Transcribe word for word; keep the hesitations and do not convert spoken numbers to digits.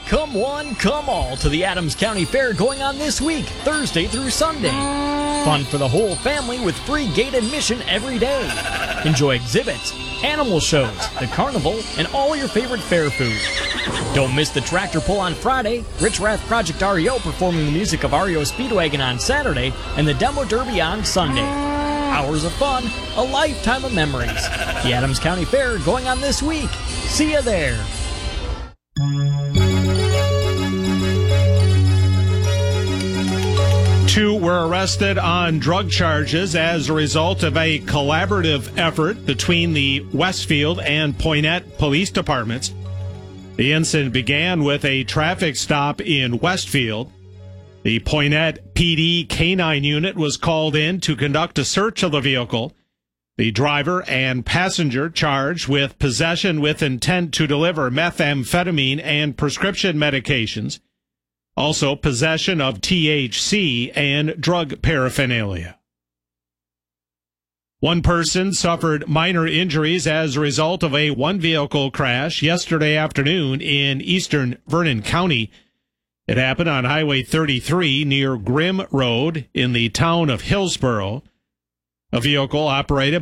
Come one, come all to the Adams County Fair going on this week, Thursday through Sunday. Fun for the whole family with free gate admission every day. Enjoy exhibits, animal shows, the carnival, and all your favorite fair food. Don't miss the tractor pull on Friday, Rich Rath Project R E O performing the music of R E O Speedwagon on Saturday, and the Demo Derby on Sunday. Hours of fun, a lifetime of memories. The Adams County Fair going on this week. See you there. Two were arrested on drug charges as a result of a collaborative effort between the Westfield and Poynette police departments. The incident began with a traffic stop in Westfield. The Poynette P D K nine unit was called in to conduct a search of the vehicle. The driver and passenger charged with possession with intent to deliver methamphetamine and prescription medications. Also, possession of T H C and drug paraphernalia. One person suffered minor injuries as a result of a one-vehicle crash yesterday afternoon in eastern Vernon County. It happened on Highway thirty-three near Grimm Road in the town of Hillsboro. A vehicle operated